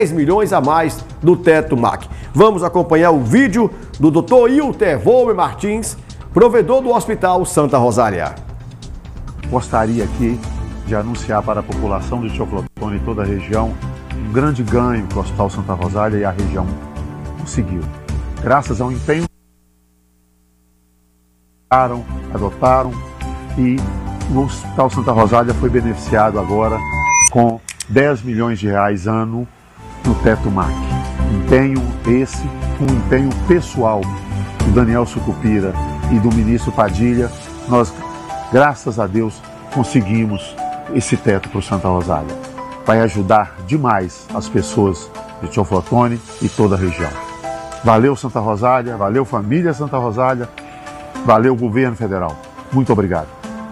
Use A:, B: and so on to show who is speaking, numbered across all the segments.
A: 10 milhões a mais do teto MAC. Vamos acompanhar o vídeo do Dr. Hilter Volmer Martins, provedor do Hospital Santa Rosália.
B: Gostaria aqui de anunciar para a população de Teoflotone e toda a região um grande ganho que o Hospital Santa Rosália e a região conseguiu. Graças ao empenho adotaram e o Hospital Santa Rosália foi beneficiado agora com 10 milhões de reais ano no teto MAC. Empenho esse, um empenho pessoal do Daniel Sucupira e do ministro Padilha. Nós, graças a Deus, conseguimos esse teto para o Santa Rosália. Vai ajudar demais as pessoas de Teoflotone e toda a região. Valeu, Santa Rosália, valeu, família Santa Rosália, valeu, governo federal. Muito obrigado.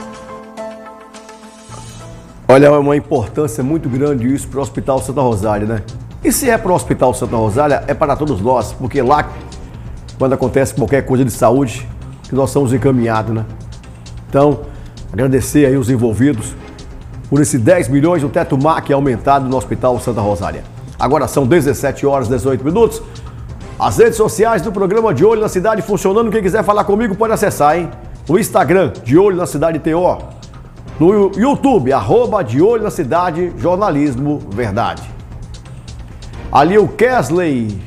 A: Olha, é uma importância muito grande isso para o Hospital Santa Rosália, né? E se é para o Hospital Santa Rosália, é para todos nós, porque lá, quando acontece qualquer coisa de saúde, que nós somos encaminhados, né? Então, agradecer aí os envolvidos por esses 10 milhões, o teto MAC aumentado no Hospital Santa Rosália. Agora são 17 horas e 18 minutos. As redes sociais do programa De Olho na Cidade funcionando. Quem quiser falar comigo pode acessar, hein? O Instagram, De Olho na Cidade TO. No YouTube, @De Olho na Cidade, Jornalismo Verdade. Ali o Kesley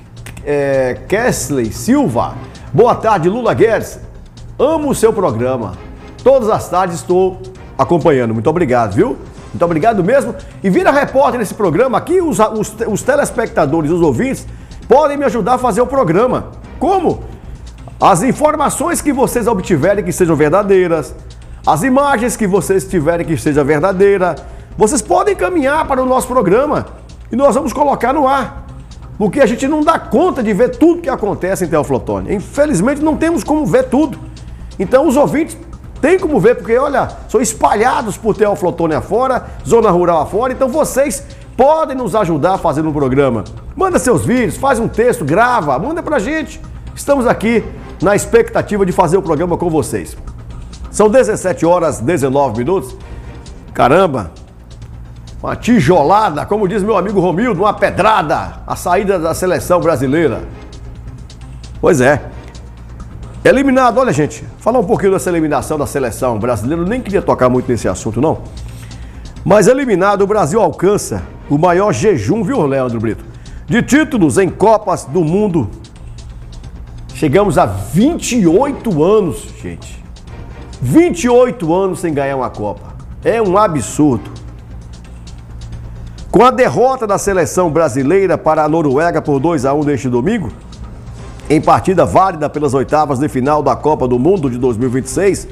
A: Silva. Boa tarde, Lula Guedes. Amo o seu programa. Todas as tardes estou acompanhando. Muito obrigado, viu? Muito obrigado mesmo. E vira repórter nesse programa aqui, os telespectadores, os ouvintes, podem me ajudar a fazer o programa. Como? As informações que vocês obtiverem que sejam verdadeiras, as imagens que vocês tiverem que seja verdadeira, vocês podem encaminhar para o nosso programa e nós vamos colocar no ar. Porque a gente não dá conta de ver tudo que acontece em Teoflotone. Infelizmente não temos como ver tudo. Então os ouvintes têm como ver, porque olha, são espalhados por Teoflotone afora, zona rural afora, então vocês podem nos ajudar fazendo um programa. Manda seus vídeos, faz um texto, grava, manda pra gente. Estamos aqui na expectativa de fazer o programa com vocês. São 17 horas e 19 minutos. Caramba, uma tijolada, como diz meu amigo Romildo, uma pedrada, a saída da seleção brasileira. Pois é. Eliminado, olha gente, falar um pouquinho dessa eliminação da seleção brasileira, eu nem queria tocar muito nesse assunto não. Mas eliminado, o Brasil alcança o maior jejum, viu, Leandro Brito? De títulos em Copas do Mundo. Chegamos a 28 anos, gente. 28 anos sem ganhar uma Copa. É um absurdo. Com a derrota da seleção brasileira para a Noruega por 2-1 neste domingo, em partida válida pelas oitavas de final da Copa do Mundo de 2026,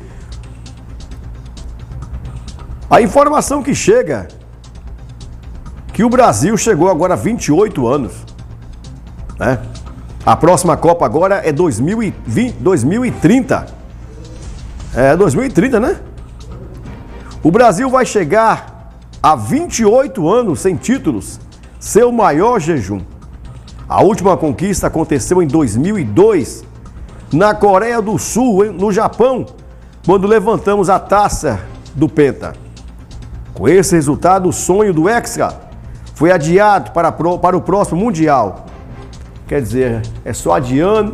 A: a informação que chega que o Brasil chegou agora a 28 anos, né? A próxima Copa agora é 2030. É 2030, né? O Brasil vai chegar a 28 anos sem títulos, seu maior jejum. A última conquista aconteceu em 2002, na Coreia do Sul, no Japão, quando levantamos a taça do Penta. Com esse resultado, o sonho do Hexa foi adiado para o próximo Mundial. Quer dizer, é só adiando.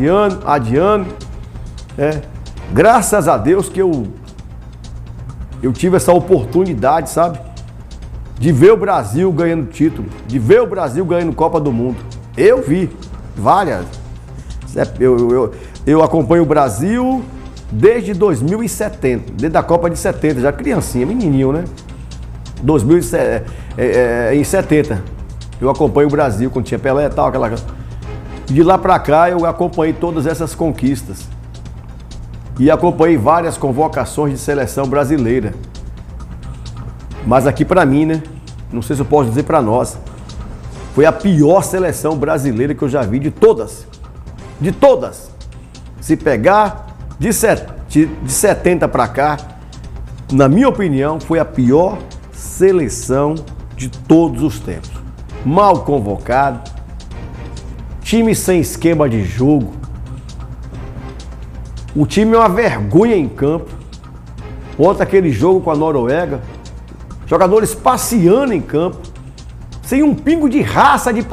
A: Graças a Deus que eu tive essa oportunidade, sabe? De ver o Brasil ganhando título, de ver o Brasil ganhando Copa do Mundo. Eu vi várias. Eu acompanho o Brasil desde 2070, desde a Copa de 70, já criancinha, menininho, né? Em 70, eu acompanho o Brasil, quando tinha Pelé e tal, de lá pra cá eu acompanhei todas essas conquistas. E acompanhei várias convocações de seleção brasileira. Mas aqui pra mim, né? Não sei se eu posso dizer pra nós. Foi a pior seleção brasileira que eu já vi de todas. De todas. Se pegar de 70 pra cá, na minha opinião, foi a pior seleção de todos os tempos. Mal convocado, time sem esquema de jogo. O time é uma vergonha em campo. Ontem aquele jogo com a Noruega, jogadores passeando em campo. sem um pingo de raça, de